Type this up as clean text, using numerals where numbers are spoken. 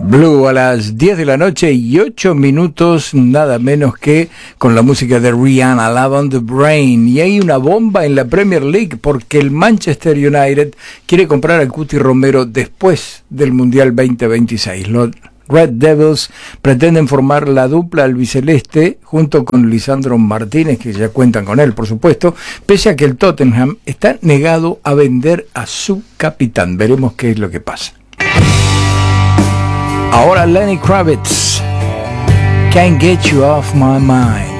Blue a las 10 de la noche y 8 minutos, nada menos que con la música de Rihanna, Love on the Brain. Y hay una bomba en la Premier League porque el Manchester United quiere comprar a Cuti Romero después del Mundial 2026. Los Red Devils pretenden formar la dupla albiceleste junto con Lisandro Martínez, que ya cuentan con él, por supuesto, pese a que el Tottenham está negado a vender a su capitán. Veremos qué es lo que pasa. Ahora Lenny Kravitz, Can't Get You Off My Mind.